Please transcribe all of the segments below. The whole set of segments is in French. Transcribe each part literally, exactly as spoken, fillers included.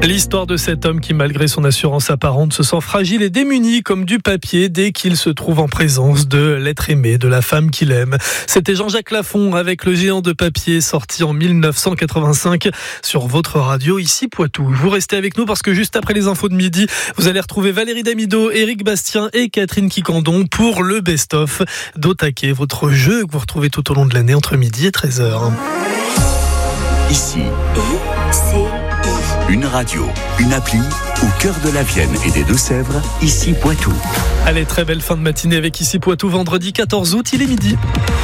L'histoire de cet homme qui, malgré son assurance apparente, se sent fragile et démuni comme du papier dès qu'il se trouve en présence de l'être aimé, de la femme qu'il aime. C'était Jean-Jacques Lafont avec Le Géant de papier, sorti en mille neuf cent quatre-vingt-cinq sur votre radio, ici Poitou. Vous restez avec nous parce que juste après les infos de midi, vous allez retrouver Valérie Damido, Éric Bastien et Catherine Quicandon pour le best-of d'Au-Taquet, votre jeu que vous retrouvez tout au long de l'année entre midi et treize heures. Ici, I, C, I. Une radio, une appli, au cœur de la Vienne et des Deux-Sèvres, ici Poitou. Allez, très belle fin de matinée avec Ici Poitou, vendredi quatorze août, il est midi.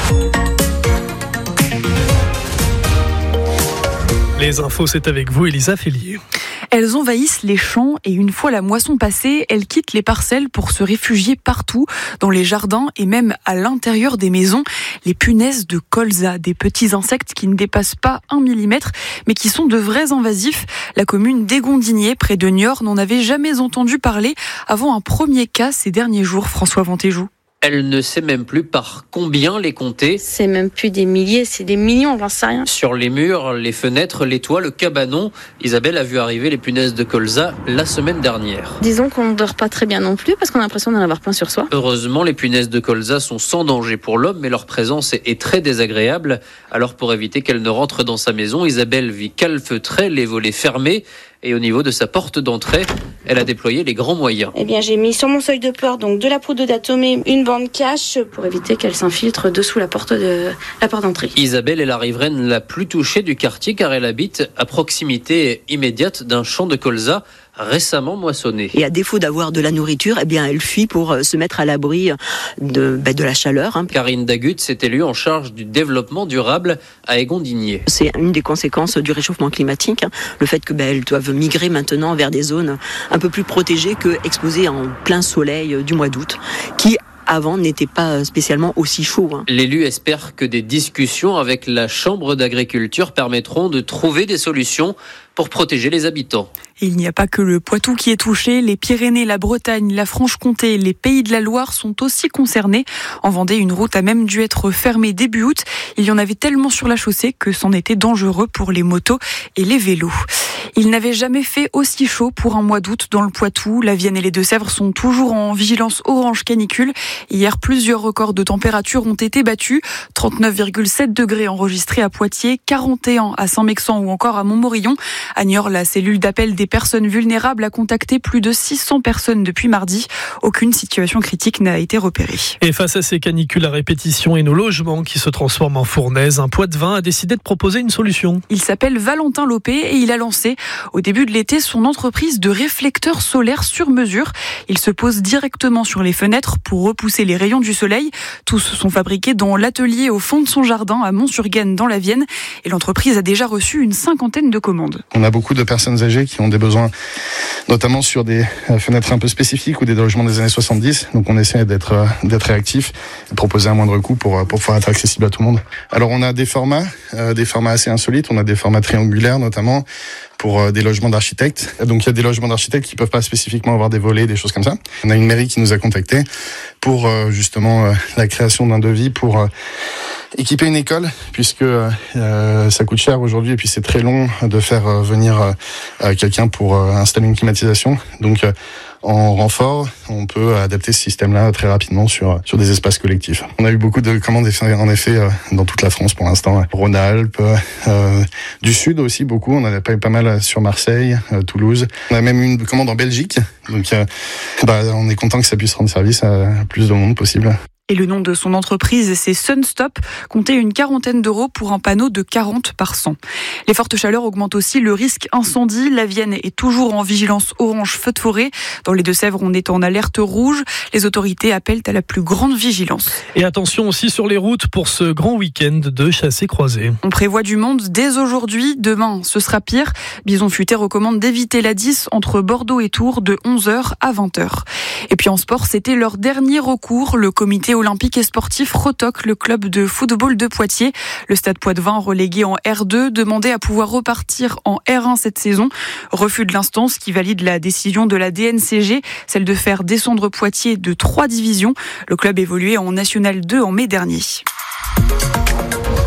Les infos, c'est avec vous, Elisa Félier. Elles envahissent les champs et une fois la moisson passée, elles quittent les parcelles pour se réfugier partout, dans les jardins et même à l'intérieur des maisons. Les punaises de colza, des petits insectes qui ne dépassent pas un millimètre, mais qui sont de vrais invasifs. La commune d'Égondinier, près de Niort, n'en avait jamais entendu parler avant un premier cas ces derniers jours. François Ventéjou. Elle ne sait même plus par combien les compter. C'est même plus des milliers, c'est des millions, j'en sais rien. Sur les murs, les fenêtres, les toits, le cabanon, Isabelle a vu arriver les punaises de colza la semaine dernière. Disons qu'on ne dort pas très bien non plus parce qu'on a l'impression d'en avoir plein sur soi. Heureusement, les punaises de colza sont sans danger pour l'homme, mais leur présence est très désagréable. Alors pour éviter qu'elles ne rentrent dans sa maison, Isabelle vit calfeutrée, les volets fermés. Et au niveau de sa porte d'entrée, elle a déployé les grands moyens. Eh bien, j'ai mis sur mon seuil de peur donc de la poudre d'atomée, une bande cache pour éviter qu'elle s'infiltre dessous la porte de la porte d'entrée. Isabelle est la riveraine la plus touchée du quartier car elle habite à proximité immédiate d'un champ de colza récemment moissonné. Et à défaut d'avoir de la nourriture, eh bien, elle fuit pour se mettre à l'abri de, ben, de la chaleur. Hein. Karine Dagut s'est élue en charge du développement durable à Égondinier. C'est une des conséquences du réchauffement climatique, hein. Le fait que ben, elles doivent migrer maintenant vers des zones un peu plus protégées que exposées en plein soleil du mois d'août, qui avant n'était pas spécialement aussi chaud. Hein. L'élu espère que des discussions avec la Chambre d'agriculture permettront de trouver des solutions pour protéger les habitants. Et il n'y a pas que le Poitou qui est touché, les Pyrénées, la Bretagne, la Franche-Comté, les Pays de la Loire sont aussi concernés. En Vendée, une route a même dû être fermée début août. Il y en avait tellement sur la chaussée que c'en était dangereux pour les motos et les vélos. Il n'avait jamais fait aussi chaud pour un mois d'août dans le Poitou. La Vienne et les Deux-Sèvres sont toujours en vigilance orange canicule. Hier, plusieurs records de température ont été battus. trente-neuf virgule sept degrés enregistrés à Poitiers, quarante et un à Saint-Mexan ou encore à Montmorillon. À Niort, la cellule d'appel des personnes vulnérables a contacté plus de six cents personnes depuis mardi. Aucune situation critique n'a été repérée. Et face à ces canicules à répétition et nos logements qui se transforment en fournaises, un Poitevin a décidé de proposer une solution. Il s'appelle Valentin Lopé et il a lancé au début de l'été son entreprise de réflecteurs solaires sur mesure. Il se pose directement sur les fenêtres pour repousser les rayons du soleil. Tous sont fabriqués dans l'atelier au fond de son jardin à Mont-sur-Gaine dans la Vienne. Et l'entreprise a déjà reçu une cinquantaine de commandes. On a beaucoup de personnes âgées qui ont des besoins, notamment sur des fenêtres un peu spécifiques ou des logements des années soixante-dix. Donc on essaie d'être, d'être réactif et de proposer un moindre coût pour, pour pouvoir être accessible à tout le monde. Alors on a des formats, euh, des formats assez insolites. On a des formats triangulaires notamment pour des logements d'architectes. Donc il y a des logements d'architectes qui peuvent pas spécifiquement avoir des volets, des choses comme ça. On a une mairie qui nous a contactés pour euh, justement euh, la création d'un devis pour euh, équiper une école, puisque euh, ça coûte cher aujourd'hui et puis c'est très long de faire euh, venir euh, quelqu'un pour euh, installer une climatisation. Donc euh, en renfort, on peut adapter ce système-là très rapidement sur sur des espaces collectifs. On a eu beaucoup de commandes en effet euh, dans toute la France pour l'instant. Rhône-Alpes, euh, du Sud aussi beaucoup. On en a pas eu pas mal sur Marseille, euh, Toulouse. On a même eu une commande en Belgique. Donc euh, bah, on est content que ça puisse rendre service à plus de monde possible. Et le nom de son entreprise, c'est Sunstop, comptait une quarantaine d'euros pour un panneau de quarante par cent. Les fortes chaleurs augmentent aussi le risque incendie. La Vienne est toujours en vigilance orange feu de forêt. Dans les Deux-Sèvres, on est en alerte rouge. Les autorités appellent à la plus grande vigilance. Et attention aussi sur les routes pour ce grand week-end de chassé-croisé. On prévoit du monde dès aujourd'hui. Demain, ce sera pire. Bison Futé recommande d'éviter la dix entre Bordeaux et Tours de onze heures à vingt heures. Et puis en sport, c'était leur dernier recours. Le comité olympique et sportif retoque le club de football de Poitiers. Le Stade Poitevin, relégué en R deux, demandait à pouvoir repartir en R un cette saison. Refus de l'instance qui valide la décision de la D N C G, celle de faire descendre Poitiers de trois divisions. Le club évoluait en National deux en mai dernier.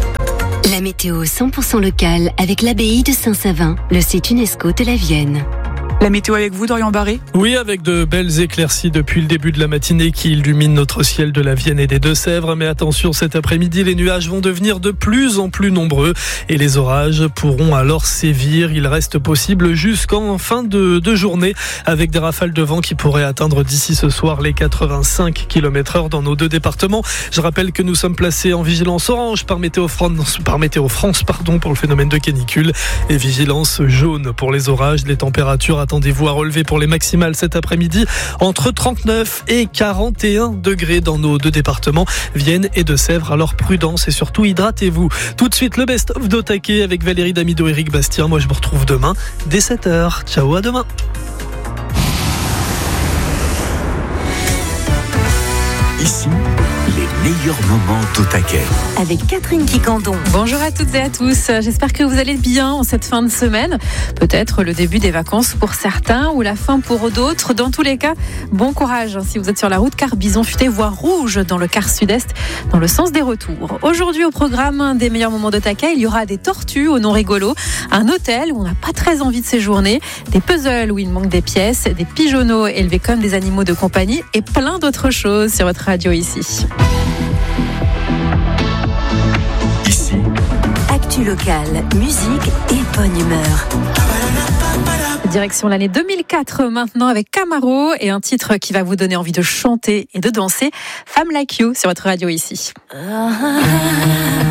La météo cent pour cent locale avec l'abbaye de Saint-Savin, le site UNESCO de la Vienne. La météo avec vous, Dorian Barré. Oui, avec de belles éclaircies depuis le début de la matinée qui illuminent notre ciel de la Vienne et des Deux-Sèvres. Mais attention, cet après-midi, les nuages vont devenir de plus en plus nombreux et les orages pourront alors sévir. Il reste possible jusqu'en fin de, de journée avec des rafales de vent qui pourraient atteindre d'ici ce soir les quatre-vingt-cinq kilomètres heure dans nos deux départements. Je rappelle que nous sommes placés en vigilance orange par Météo France, par Météo France pardon, pour le phénomène de canicule et vigilance jaune pour les orages. Les températures, attendez-vous à relever pour les maximales cet après-midi entre trente-neuf et quarante et un degrés dans nos deux départements, Vienne et Deux-Sèvres. Alors prudence et surtout hydratez-vous. Tout de suite le best-of d'Otaké avec Valérie Damido et Eric Bastien. Moi je vous retrouve demain dès sept heures. Ciao, à demain. Ici, les meilleurs moments d'Otaké. Avec Catherine Quicandon. Bonjour à toutes et à tous. J'espère que vous allez bien en cette fin de semaine. Peut-être le début des vacances pour certains ou la fin pour d'autres. Dans tous les cas, bon courage si vous êtes sur la route car bison futé voire rouge dans le quart sud-est dans le sens des retours. Aujourd'hui au programme des meilleurs moments d'Otaké, il y aura des tortues au nom rigolo, un hôtel où on n'a pas très envie de séjourner, des puzzles où il manque des pièces, des pigeonneaux élevés comme des animaux de compagnie et plein d'autres choses sur votre radio ici. Ici, Actu locale, musique et bonne humeur. Direction l'année deux mille quatre maintenant avec Camaro et un titre qui va vous donner envie de chanter et de danser, Femme Like You sur votre radio ici. Ah, ah, ah.